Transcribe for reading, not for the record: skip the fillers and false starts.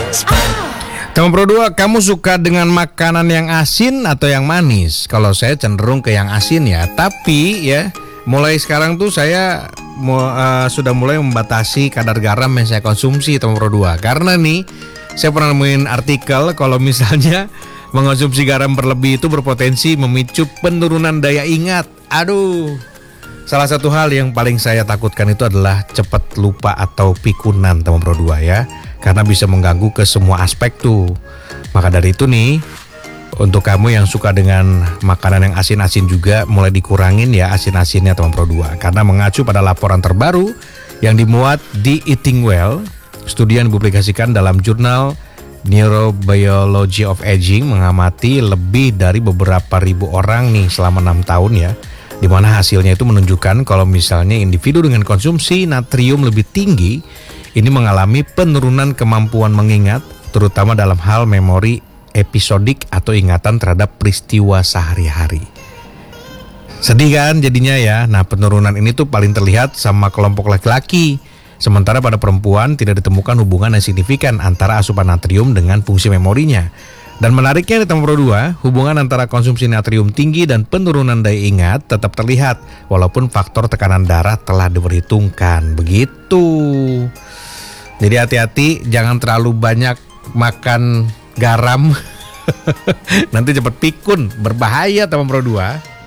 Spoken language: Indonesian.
Teman Pro 2, kamu suka dengan makanan yang asin atau yang manis? Kalau saya cenderung ke yang asin ya. Tapi ya, mulai sekarang tuh saya sudah mulai membatasi kadar garam yang saya konsumsi, teman Pro 2. Karena nih, saya pernah nemuin artikel kalau misalnya mengonsumsi garam berlebih itu berpotensi memicu penurunan daya ingat. Aduh. Salah satu hal yang paling saya takutkan itu adalah cepat lupa atau pikunan, teman Pro 2 ya. Karena bisa mengganggu ke semua aspek tuh. Maka dari itu nih, untuk kamu yang suka dengan makanan yang asin-asin juga, mulai dikurangin ya asin-asinnya, teman Pro 2. Karena mengacu pada laporan terbaru yang dimuat di Eating Well, studi yang dipublikasikan dalam jurnal Neurobiology of Aging mengamati lebih dari beberapa ribu orang nih selama 6 tahun ya. Di mana hasilnya itu menunjukkan kalau misalnya individu dengan konsumsi natrium lebih tinggi ini mengalami penurunan kemampuan mengingat, terutama dalam hal memori episodik atau ingatan terhadap peristiwa sehari-hari. Sedih kan jadinya ya. Nah, penurunan ini tuh paling terlihat sama kelompok laki-laki. Sementara pada perempuan tidak ditemukan hubungan yang signifikan antara asupan natrium dengan fungsi memorinya. Dan menariknya di teman Pro 2, hubungan antara konsumsi natrium tinggi dan penurunan daya ingat tetap terlihat walaupun faktor tekanan darah telah diperhitungkan. Begitu. Jadi hati-hati, jangan terlalu banyak makan garam. Nanti cepat pikun, berbahaya teman Pro 2.